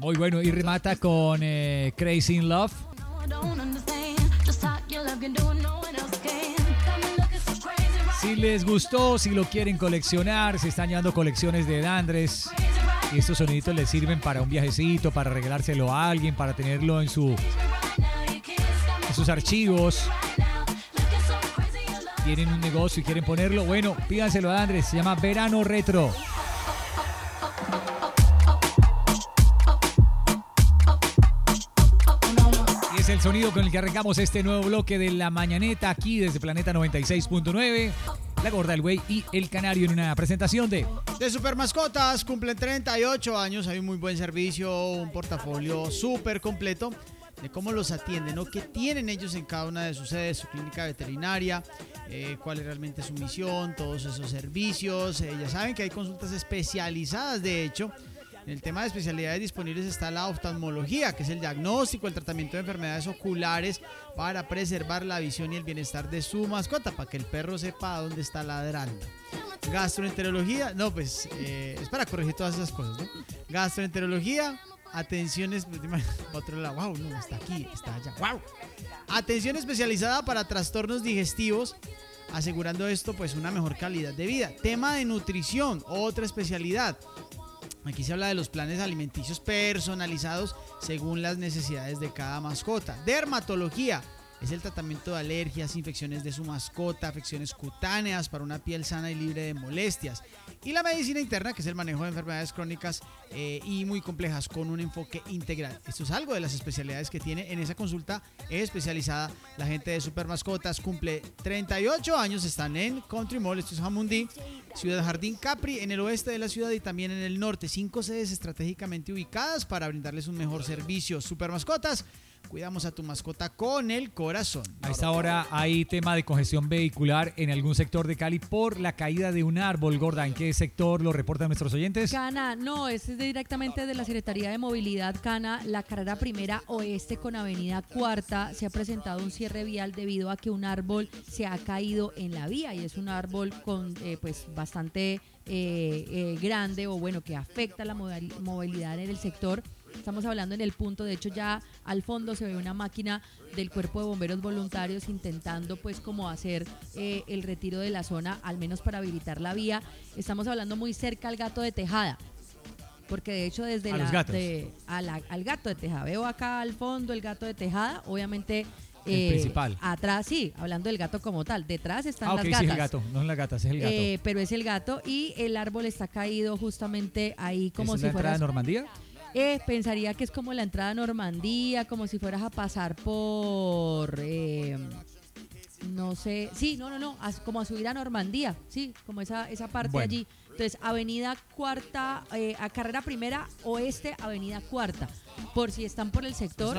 Muy bueno, y remata con Crazy in Love. Si les gustó, si lo quieren coleccionar, se están llevando colecciones de Dandres. Y estos soniditos les sirven para un viajecito, para regalárselo a alguien, para tenerlo en sus archivos. Tienen un negocio y quieren ponerlo, bueno, pídanselo a Dandres, se llama Verano Retro. Y es el sonido con el que arrancamos este nuevo bloque de La Mañaneta aquí desde Planeta 96.9. La Gorda, el Güey y el Canario en una presentación de Super Mascotas. Cumplen 38 años, hay un muy buen servicio, un portafolio súper completo de cómo los atienden, ¿no? ¿Qué tienen ellos en cada una de sus sedes, su clínica veterinaria? ¿Cuál es realmente su misión? Todos esos servicios. Ya saben que hay consultas especializadas, de hecho. En el tema de especialidades disponibles está la oftalmología, que es el diagnóstico, el tratamiento de enfermedades oculares para preservar la visión y el bienestar de su mascota, para que el perro sepa dónde está ladrando. Gastroenterología, no, pues es para corregir todas esas cosas, ¿no? Gastroenterología, atenciones, otro lado, wow, no, está aquí, está allá, wow. Atención especializada para trastornos digestivos, asegurando esto, pues, una mejor calidad de vida. Tema de nutrición, otra especialidad. Aquí se habla de los planes alimenticios personalizados según las necesidades de cada mascota. Dermatología es el tratamiento de alergias, infecciones de su mascota, afecciones cutáneas para una piel sana y libre de molestias. Y la medicina interna, que es el manejo de enfermedades crónicas y muy complejas con un enfoque integral. Esto es algo de las especialidades que tiene en esa consulta especializada la gente de Super Mascotas. Cumple 38 años, están en Country Mall, esto es Jamundí, Ciudad Jardín Capri, en el oeste de la ciudad y también en el norte. 5 sedes estratégicamente ubicadas para brindarles un mejor servicio. Super Mascotas, cuidamos a tu mascota con el corazón. A esta hora hay tema de congestión vehicular en algún sector de Cali por la caída de un árbol. Gorda, ¿en qué sector lo reportan nuestros oyentes? Cana, no, es directamente de la Secretaría de Movilidad, Cana. La carrera primera oeste con avenida Cuarta se ha presentado un cierre vial debido a que un árbol se ha caído en la vía y es un árbol con pues bastante grande o bueno que afecta la movilidad en el sector. Estamos hablando en el punto, de hecho ya al fondo se ve una máquina del Cuerpo de Bomberos Voluntarios intentando pues como hacer el retiro de la zona, al menos para habilitar la vía. Estamos hablando muy cerca al Gato de Tejada, porque de hecho desde al Gato de Tejada, veo acá al fondo el Gato de Tejada, obviamente el principal. Atrás sí, hablando del gato como tal, detrás están las gatas. gatas. Sí, el gato, no es la gata, es el gato. Pero es el gato y el árbol está caído justamente ahí como si fuera... ¿Es la entrada fueras... de Normandía? Pensaría que es como la entrada a Normandía, como si fueras a pasar por, no sé, sí, no, como a subir a Normandía, sí, como esa parte allí. Entonces, Avenida Cuarta, a Carrera Primera Oeste, Avenida Cuarta, por si están por el sector,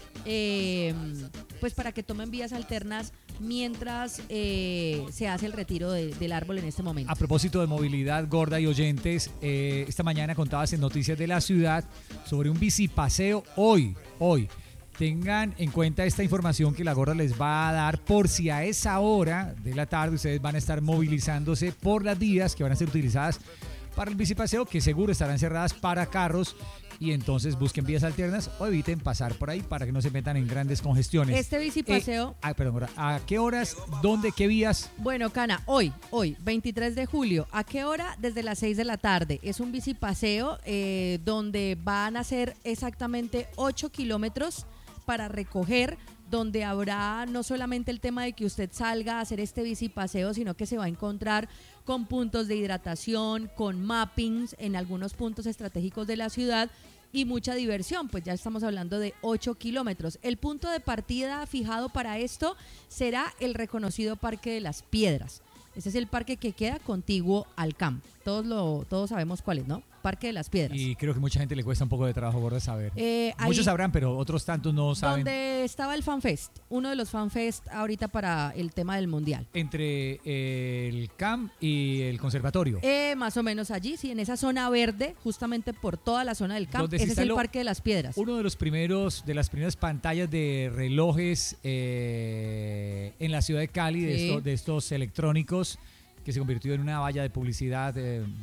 pues para que tomen vías alternas mientras se hace el retiro del árbol en este momento. A propósito de movilidad, Gorda y oyentes, esta mañana contabas en Noticias de la Ciudad sobre un bicipaseo hoy. Tengan en cuenta esta información que la Gorda les va a dar por si a esa hora de la tarde ustedes van a estar movilizándose por las vías que van a ser utilizadas para el bicipaseo, que seguro estarán cerradas para carros, y entonces busquen vías alternas o eviten pasar por ahí para que no se metan en grandes congestiones. Este bicipaseo... ¿A qué horas? ¿Dónde? ¿Qué vías? Bueno, Cana, hoy, 23 de julio. ¿A qué hora? Desde las 6 de la tarde. Es un bicipaseo donde van a ser exactamente 8 kilómetros para recoger, donde habrá no solamente el tema de que usted salga a hacer este bicipaseo, sino que se va a encontrar con puntos de hidratación, con mappings en algunos puntos estratégicos de la ciudad y mucha diversión, pues ya estamos hablando de 8 kilómetros. El punto de partida fijado para esto será el reconocido Parque de las Piedras. Este es el parque que queda contiguo al camp. Todos sabemos cuál es, ¿no? Parque de las Piedras. Y creo que mucha gente le cuesta un poco de trabajo, Gorda, saber. Muchos sabrán, pero otros tantos no saben. Donde estaba el FanFest, uno de los FanFest ahorita para el tema del Mundial. Entre el camp y el conservatorio. Más o menos allí, sí, en esa zona verde, justamente por toda la zona del camp. Ese es el Parque de las Piedras. Uno de las primeras pantallas de relojes en la ciudad de Cali, de estos electrónicos, que se convirtió en una valla de publicidad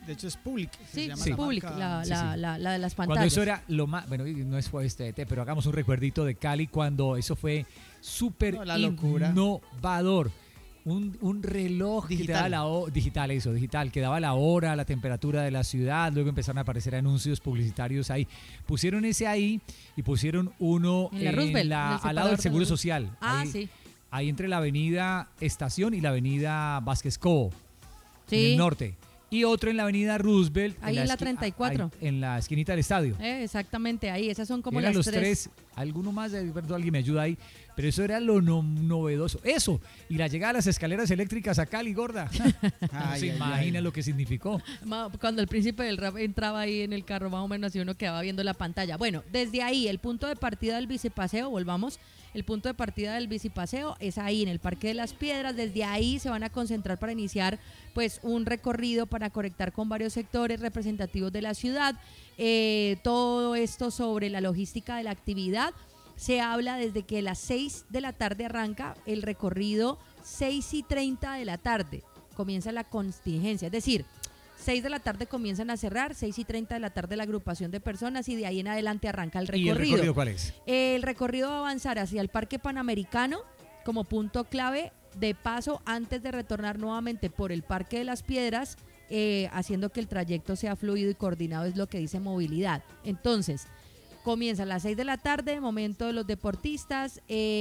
De hecho es Public. Sí, se llama sí. la Public, marca. la de las pantallas. Cuando eso era lo más, bueno, no es fue pero hagamos un recuerdito de Cali cuando eso fue súper No, la locura. innovador. Un reloj que te daba digital, que daba la hora, la temperatura de la ciudad, luego empezaron a aparecer anuncios publicitarios ahí. Pusieron ese ahí y pusieron uno En la Roosevelt, en el al lado separador del de Seguro la- Social. Ah, ahí, sí. ahí entre la avenida Estación y la avenida Vázquez Cobo, en Sí. el norte. Y otro en la avenida Roosevelt. Ahí en la esqui- 34. ahí en la esquinita del estadio. Exactamente, ahí. Esas son como Eran las los tres, alguno más, perdón, alguien me ayuda ahí, pero eso era lo novedoso. Eso, y la llegada de las escaleras eléctricas a Cali, gorda. No Ay, se ay, imagina ay. lo que significó. Cuando el príncipe del rap entraba ahí en el carro, más o menos así uno quedaba viendo la pantalla. Bueno, desde ahí, el punto de partida del bicipaseo, volvamos, el punto de partida del bicipaseo es ahí en el Parque de las Piedras. Desde ahí se van a concentrar para iniciar pues un recorrido para conectar con varios sectores representativos de la ciudad. Todo esto sobre la logística de la actividad. Se habla desde que las 6 de la tarde arranca el recorrido, 6:30 de la tarde comienza la contingencia, es decir, 6 de la tarde comienzan a cerrar, 6:30 de la tarde la agrupación de personas y de ahí en adelante arranca el ¿Y el recorrido. recorrido cuál es? El recorrido va a avanzar hacia el Parque Panamericano como punto clave de paso antes de retornar nuevamente por el Parque de las Piedras, haciendo que el trayecto sea fluido y coordinado, es lo que dice movilidad. Entonces, comienza a las 6 de la tarde, momento de los deportistas,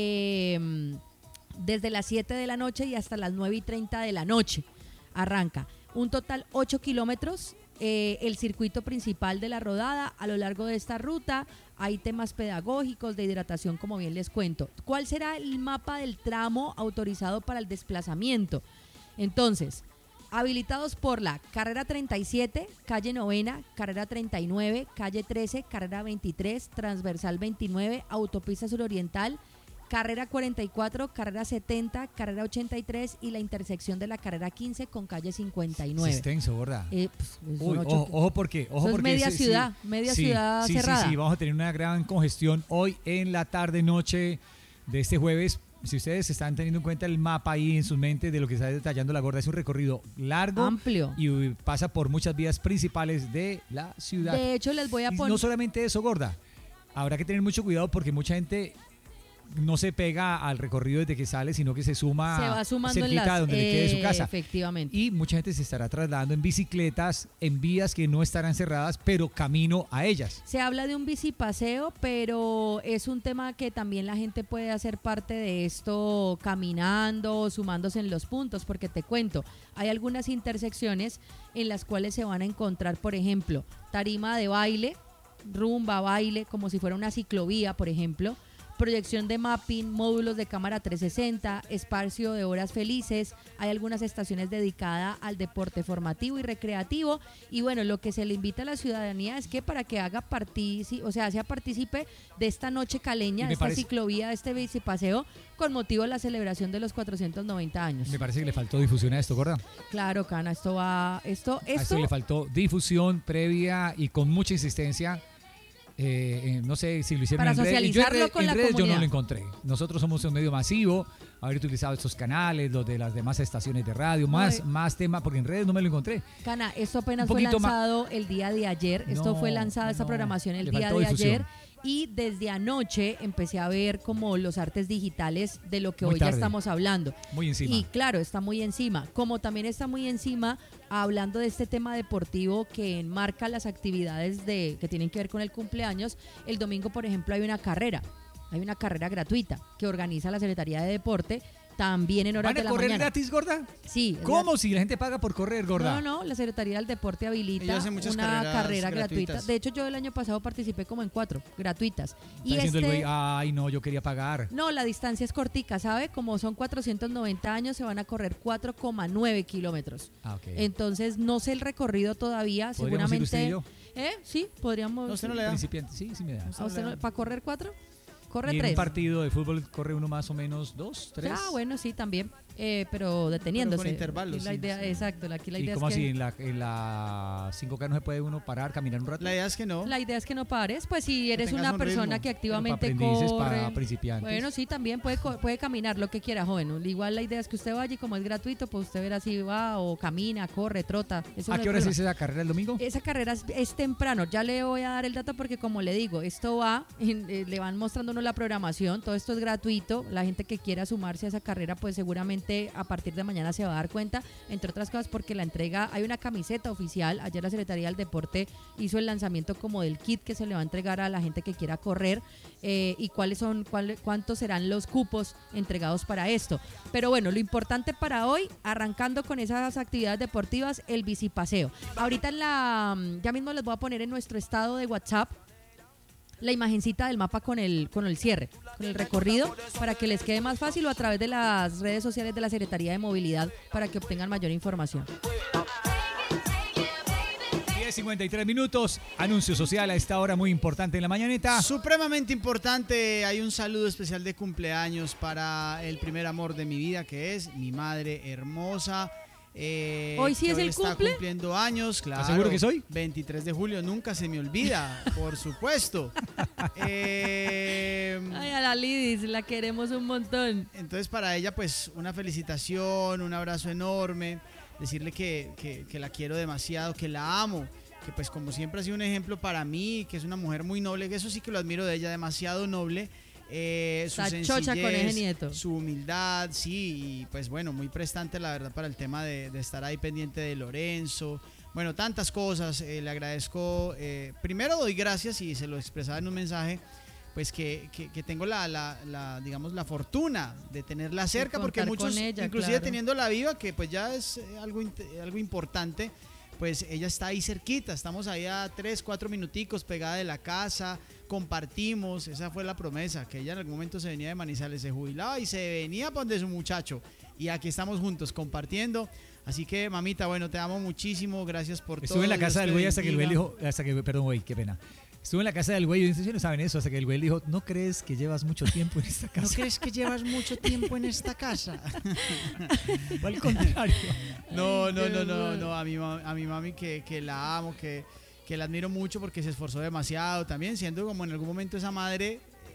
desde las 7 de la noche y hasta las 9:30 de la noche arranca. Un total 8 kilómetros, el circuito principal de la rodada. A lo largo de esta ruta hay temas pedagógicos de hidratación, como bien les cuento. ¿Cuál será el mapa del tramo autorizado para el desplazamiento? Entonces, habilitados por la carrera 37, calle Novena, carrera 39, calle 13, carrera 23, transversal 29, autopista suroriental, carrera 44, carrera 70, carrera 83 y la intersección de la carrera 15 con calle 59. Es extenso, gorda. Son Uy, 8 ojo porque, Eso es media ciudad, media ciudad cerrada. Sí, vamos a tener una gran congestión hoy en la tarde noche de este jueves. Si ustedes están teniendo en cuenta el mapa ahí en sus mentes de lo que está detallando la gorda, es un recorrido largo, amplio, y pasa por muchas vías principales de la ciudad. De hecho, les voy a Y poner... no solamente eso, gorda, habrá que tener mucho cuidado porque mucha gente no se pega al recorrido desde que sale, sino que se suma se va sumando en cerquita las, donde le quede su casa. Efectivamente. Y mucha gente se estará trasladando en bicicletas, en vías que no estarán cerradas, pero camino a ellas. Se habla de un bicipaseo, pero es un tema que también la gente puede hacer parte de esto caminando, sumándose en los puntos, porque te cuento, hay algunas intersecciones en las cuales se van a encontrar, por ejemplo, tarima de baile, rumba, baile, como si fuera una ciclovía, por ejemplo, proyección de mapping, módulos de cámara 360, espacio de horas felices, hay algunas estaciones dedicadas al deporte formativo y recreativo, y bueno, lo que se le invita a la ciudadanía es que para que haga sea partícipe de esta noche caleña, de esta ciclovía, de este bicipaseo, con motivo de la celebración de los 490 años. Me parece que le faltó difusión a esto, gorda. Claro, Cana, a esto le faltó difusión previa y con mucha insistencia. No sé si lo hicieron para en redes. socializarlo con la redes comunidad. Yo no lo encontré. Nosotros somos un medio masivo, haber utilizado estos canales, los de las demás estaciones de radio, más tema, porque en redes no me lo encontré. Cana, esto apenas fue lanzado el día de ayer. Esto fue lanzada esta programación el día de ayer. Y desde anoche empecé a ver como los artes digitales de lo que hoy ya estamos hablando. Muy encima. Y claro, está muy encima. Como también está muy encima hablando de este tema deportivo que enmarca las actividades que tienen que ver con el cumpleaños. El domingo, por ejemplo, hay una carrera gratuita que organiza la Secretaría de Deporte. También en horas de la mañana. ¿Van a correr gratis, gorda? Sí. ¿Cómo? Si la gente paga por correr, gorda. No, la Secretaría del Deporte habilita una carrera gratuita. De hecho, yo el año pasado participé como en 4 gratuitas. Está diciendo el güey, ay, no, yo quería pagar. No, la distancia es cortica, ¿sabe? Como son 490 años, se van a correr 4,9 kilómetros. Okay. Entonces, no sé el recorrido todavía, seguramente. Ir usted y yo? Sí, podríamos. ¿No, usted no le da? Principiante, sí me da. ¿A usted ¿Para correr 4? Corre y 3. En un partido de fútbol corre uno más o menos 2, 3. Ah, bueno, sí, también. pero deteniéndose. Pero con intervalos, Aquí la sí, idea, sí. exacto, aquí la ¿Y idea cómo es así? que ¿En la 5K no se puede uno parar, caminar un rato? La idea es que no. la idea es que no pares, pues si eres tengas una un persona ritmo. que Pero para activamente aprendices, corre. para principiantes. Bueno, sí, también puede caminar lo que quiera, joven. Igual la idea es que usted vaya y como es gratuito, pues usted verá si va o camina, corre, trota. Eso ¿A no qué hay hora es problema. esa carrera el domingo? Esa carrera es temprano, ya le voy a dar el dato porque como le digo, esto va, le van mostrando uno la programación, todo esto es gratuito, la gente que quiera sumarse a esa carrera pues seguramente a partir de mañana se va a dar cuenta, entre otras cosas porque la entrega, hay una camiseta oficial, ayer la Secretaría del Deporte hizo el lanzamiento como del kit que se le va a entregar a la gente que quiera correr y cuántos serán los cupos entregados para esto. Pero bueno, lo importante para hoy, arrancando con esas actividades deportivas, el bicipaseo. Ahorita ya mismo les voy a poner en nuestro estado de WhatsApp la imagencita del mapa con el cierre, con el recorrido, para que les quede más fácil o a través de las redes sociales de la Secretaría de Movilidad para que obtengan mayor información. 10:53 minutos, anuncio social a esta hora muy importante en la mañanita. Supremamente importante, hay un saludo especial de cumpleaños para el primer amor de mi vida, que es mi madre hermosa. ¿Hoy sí que es el está cumple? cumpliendo años, claro. ¿Estás seguro que soy? 23 de julio, nunca se me olvida, por supuesto. Ay, a la Lidis, la queremos un montón. Entonces para ella pues una felicitación, un abrazo enorme, decirle que la quiero demasiado, que la amo, que pues como siempre ha sido un ejemplo para mí, que es una mujer muy noble, que eso sí que lo admiro de ella, demasiado noble. Su Está sencillez, chocha con ese nieto. su humildad, sí, y pues bueno, muy prestante la verdad para el tema de estar ahí pendiente de Lorenzo. Bueno, tantas cosas, le agradezco. Primero doy gracias y se lo expresaba en un mensaje, pues que tengo digamos, la fortuna de tenerla cerca, porque contar muchos, con ella, inclusive claro. teniéndola viva, que pues ya es algo importante, pues ella está ahí cerquita, estamos ahí a 3-4 minuticos pegada de la casa, compartimos, esa fue la promesa, que ella en algún momento se venía de Manizales, se jubilaba y se venía para donde su muchacho, y aquí estamos juntos compartiendo, así que mamita, bueno, te amo muchísimo, gracias por todo. Estuve en la Dios casa te del güey hasta que el güey bendiga. dijo, perdón güey, qué pena. Estuve en la casa del güey, y ustedes no saben eso, hasta que el güey dijo, ¿no crees que llevas mucho tiempo en esta ¿No casa? crees que llevas mucho tiempo en esta casa? O al contrario. No, a mi mami que la amo, que la admiro mucho porque se esforzó demasiado también, siendo como en algún momento esa madre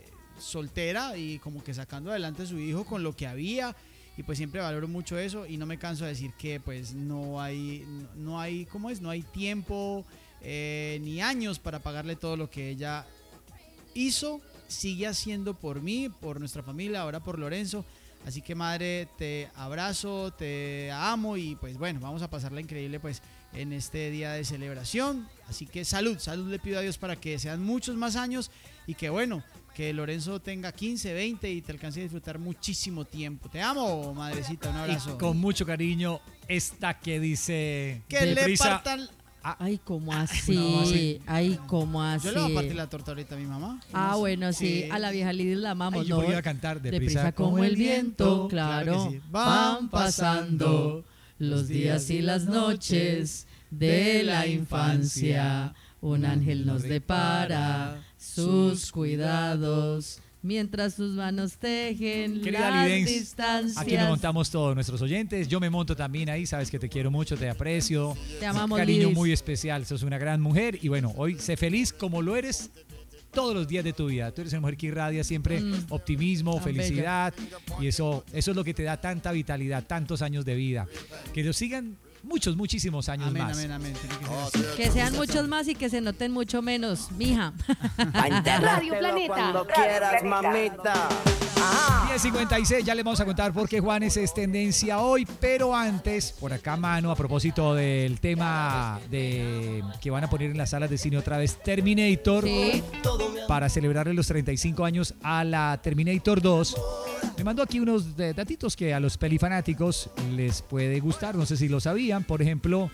soltera y como que sacando adelante a su hijo con lo que había, y pues siempre valoro mucho eso y no me canso de decir que pues no hay, ¿cómo es? No hay tiempo ni años para pagarle todo lo que ella hizo, sigue haciendo por mí, por nuestra familia, ahora por Lorenzo. Así que madre, te abrazo, te amo y pues bueno, vamos a pasarla increíble pues en este día de celebración. Así que salud le pido a Dios para que sean muchos más años y que bueno, que Lorenzo tenga 15, 20 y te alcance a disfrutar muchísimo tiempo. Te amo, madrecita, un abrazo. Y con mucho cariño, esta que dice... Que le deprisa, partan... Ay, ¿cómo así? no, así. Ay, ¿cómo así? Yo le voy a partir la torta ahorita a mi mamá. Ah, bueno, sí, a la vieja Lidis la amamos, Ay, yo ¿no? iba a cantar Deprisa como el viento, claro, que sí. van pasando los días y las noches de la infancia. Un ángel nos depara sus cuidados mientras sus manos tejen Querida las Lidens, distancias. aquí nos montamos todos nuestros oyentes. Yo me monto también ahí, sabes que te quiero mucho, te aprecio. Te amamos, Un cariño Lidis. muy especial, sos una gran mujer. Y bueno, hoy sé feliz como lo eres todos los días de tu vida. Tú eres una mujer que irradia siempre optimismo, Tan felicidad. Y eso es lo que te da tanta vitalidad, tantos años de vida. Que nos sigan muchísimos años Amén, más. amén, amén. Tiene que ser así. Que sean muchos más y que se noten mucho menos, mija. Radio Planeta. Cuando quieras, mamita. 10:56, ya le vamos a contar por qué Juanes es tendencia hoy, pero antes, por acá mano, a propósito del tema de que van a poner en las salas de cine otra vez Terminator, Sí. para celebrarle los 35 años a la Terminator 2, me mandó aquí unos datitos que a los pelifanáticos les puede gustar, no sé si lo sabían, por ejemplo,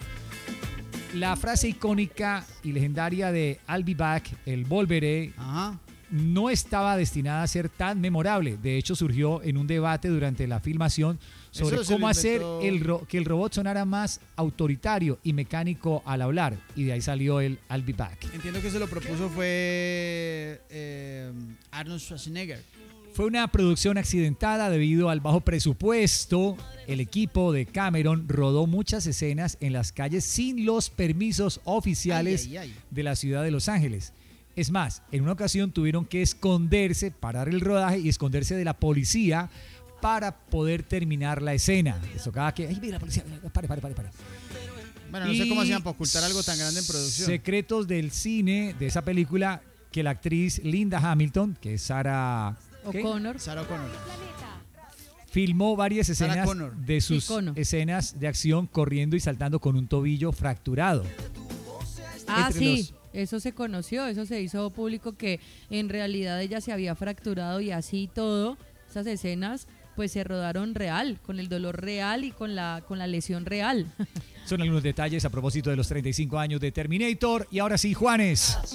la frase icónica y legendaria de I'll be back, el volveré, Ajá. no estaba destinada a ser tan memorable. De hecho, surgió en un debate durante la filmación sobre Eso se cómo lo hacer inventó- que el robot sonara más autoritario y mecánico al hablar. Y de ahí salió el I'll be back. Entiendo que se lo propuso fue Arnold Schwarzenegger. Fue una producción accidentada debido al bajo presupuesto. El equipo de Cameron rodó muchas escenas en las calles sin los permisos oficiales de la ciudad de Los Ángeles. Es más, en una ocasión tuvieron que esconderse, parar el rodaje y esconderse de la policía para poder terminar la escena. Les tocaba que, ay, mira la policía, pare. Bueno, no sé cómo hacían para ocultar algo tan grande en producción. Secretos del cine de esa película, que la actriz Linda Hamilton, que es Sarah O'Connor. filmó varias escenas de sus Connor. escenas de acción corriendo y saltando con un tobillo fracturado. Eso se conoció, eso se hizo público que en realidad ella se había fracturado y así todo, esas escenas pues se rodaron real, con el dolor real y con la lesión real. Son algunos detalles a propósito de los 35 años de Terminator. Y ahora sí, Juanes.